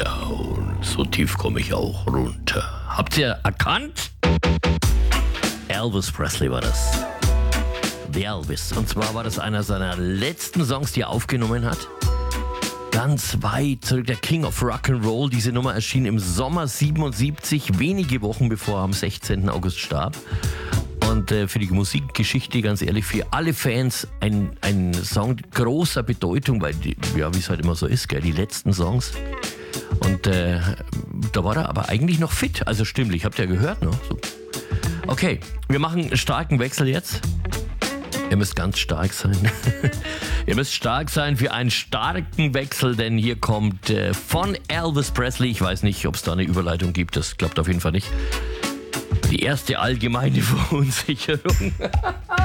down. So tief komme ich auch runter. Habt ihr erkannt? Elvis Presley war das. The Elvis. Und zwar war das einer seiner letzten Songs, die er aufgenommen hat. Ganz weit zurück, der King of Rock'n'Roll. Diese Nummer erschien im Sommer 77, wenige Wochen bevor er am 16. August starb. Und für die Musikgeschichte, ganz ehrlich, für alle Fans ein Song großer Bedeutung, weil, wie es halt immer so ist, gell, die letzten Songs. Und da war er aber eigentlich noch fit, also stimmlich, habt ihr ja gehört, ne? So. Okay, wir machen einen starken Wechsel jetzt. Ihr müsst ganz stark sein. Ihr müsst stark sein für einen starken Wechsel, denn hier kommt von Elvis Presley, ich weiß nicht, ob es da eine Überleitung gibt, das klappt auf jeden Fall nicht, die erste allgemeine Verunsicherung.